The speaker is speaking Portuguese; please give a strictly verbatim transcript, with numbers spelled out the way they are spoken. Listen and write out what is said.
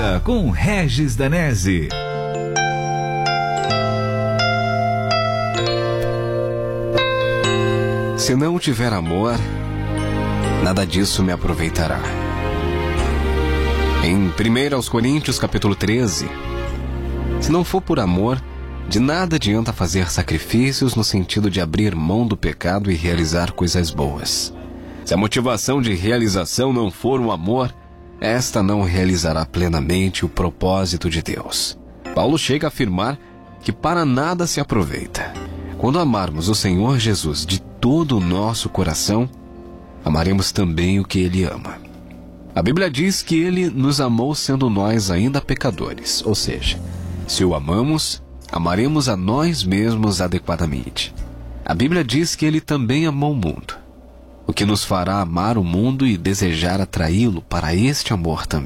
Vida com Regis Danese. Se não tiver amor, nada disso me aproveitará. Em primeira aos Coríntios, capítulo treze, se não for por amor, de nada adianta fazer sacrifícios no sentido de abrir mão do pecado e realizar coisas boas. Se a motivação de realização não for o amor, esta não realizará plenamente o propósito de Deus. Paulo chega a afirmar que para nada se aproveita. Quando amarmos o Senhor Jesus de todo o nosso coração, amaremos também o que Ele ama. A Bíblia diz que Ele nos amou sendo nós ainda pecadores, ou seja, se o amamos, amaremos a nós mesmos adequadamente. A Bíblia diz que Ele também amou o mundo, o que nos fará amar o mundo e desejar atraí-lo para este amor também.